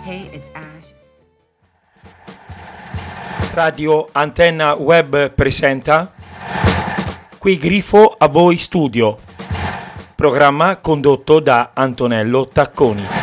Hey, it's Ash. Radio Antenna Web presenta Qui Grifo a voi studio, programma condotto da Antonello Tacconi.